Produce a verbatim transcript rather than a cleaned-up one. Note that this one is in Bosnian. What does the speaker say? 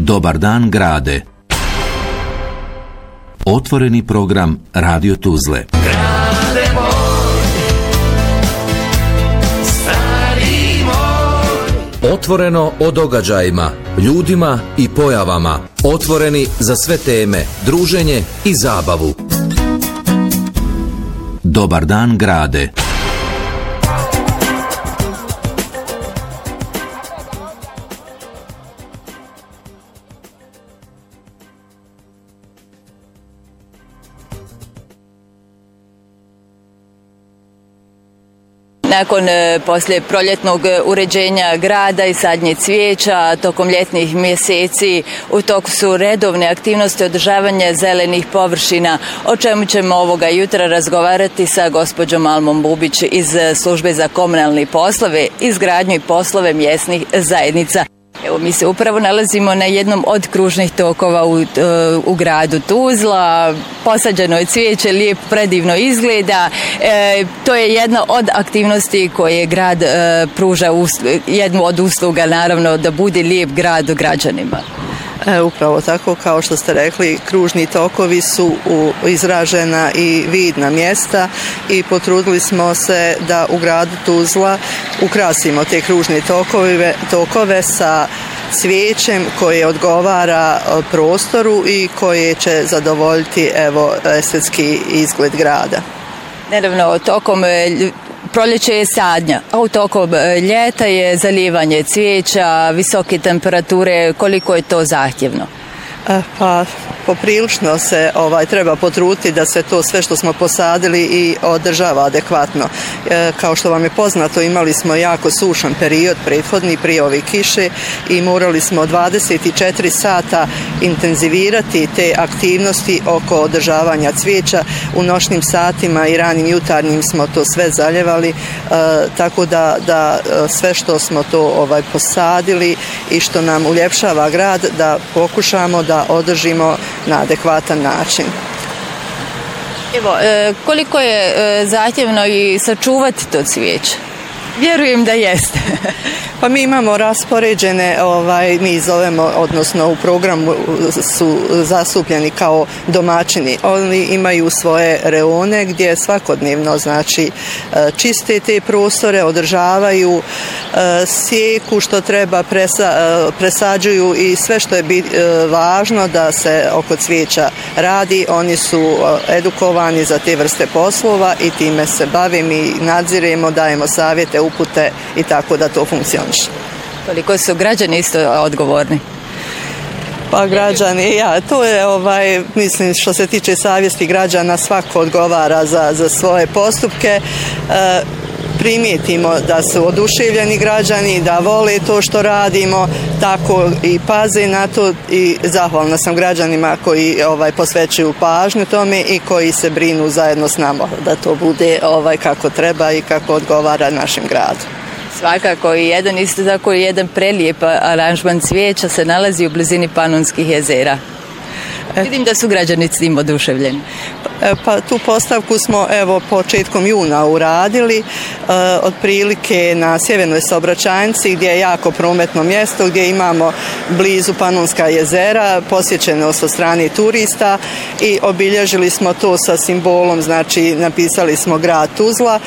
Dobar dan grade. Otvoreni program Radio Tuzle. Grade moj, stari moj. Otvoreno o događajima, ljudima i pojavama. Otvoreni za sve teme, druženje i zabavu. Dobar dan grade. Nakon e, poslije proljetnog uređenja grada i sadnje cvijeća, tokom ljetnih mjeseci u toku su redovne aktivnosti održavanja zelenih površina, o čemu ćemo ovoga jutra razgovarati sa gospođom Almom Bubić iz Službe za komunalne poslove, izgradnju i poslove mjesnih zajednica. Evo, mi se upravo nalazimo na jednom od kružnih tokova u, u gradu Tuzla. Posađeno je cvijeće, lijep, predivno izgleda. E, to je jedna od aktivnosti koje grad e, pruža, uslu, jednu od usluga, naravno, da bude lijep grad građanima. E, upravo tako, kao što ste rekli, kružni tokovi su u, izražena i vidna mjesta i potrudili smo se da u gradu Tuzla ukrasimo te kružne tokove, tokove sa cvijećem koje odgovara prostoru i koje će zadovoljiti evo estetski izgled grada. Naravno, tokom proljeće je sadnja, a u tokom ljeta je zalijevanje cvijeća, visoke temperature. Koliko je to zahtjevno? Pa poprilično se ovaj, treba potruditi da se to sve što smo posadili i održava adekvatno. E, kao što vam je poznato, imali smo jako sušan period prethodni prije ove kiše i morali smo dvadeset četiri sata intenzivirati te aktivnosti oko održavanja cvijeća. U noćnim satima i ranim jutarnjim smo to sve zaljevali, e, tako da, da sve što smo to ovaj, posadili i što nam uljepšava grad, da pokušamo da održimo na adekvatan način. Evo, koliko je zahtjevno i sačuvati to cvijeće? Vjerujem da jeste. Pa mi imamo raspoređene, ovaj, mi zovemo, odnosno u programu su zasupljeni kao domaćini. Oni imaju svoje reone gdje svakodnevno, znači, čiste te prostore, održavaju, sjeku što treba, presa, presađuju i sve što je bit, važno da se oko cvijeća radi. Oni su edukovani za te vrste poslova i time se bavimo i nadziremo, dajemo savjete, upute i tako da to funkcioniše. Koliko su građani isto odgovorni? Pa građani, ja, to je, ovaj, mislim, što se tiče savjesti građana, svako odgovara za, za svoje postupke. E, primijetimo da su oduševljeni građani, da vole to što radimo, tako i paze na to i zahvalna sam građanima koji ovaj, posvećuju pažnju tome i koji se brinu zajedno s nama da to bude ovaj, kako treba i kako odgovara našem gradu. Svakako i jedan isto tako i jedan prelijep aranžman cvijeća se nalazi u blizini Panonskih jezera. E, Vidim da su građani s tim oduševljeni. E, pa tu postavku smo evo početkom juna uradili, e, otprilike na sjevernoj saobraćajnici gdje je jako prometno mjesto, gdje imamo blizu Panonska jezera, posjećeno sa strane turista i obilježili smo to sa simbolom, znači napisali smo grad Tuzla